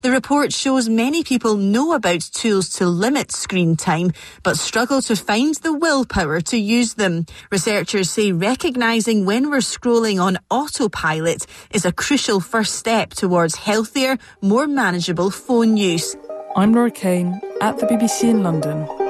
The report shows many people know about tools to limit screen time, but struggle to find the willpower to use them. Researchers say recognising when we're scrolling on autopilot is a crucial first step towards healthier, more manageable phone use. I'm Laura Kane at the BBC in London.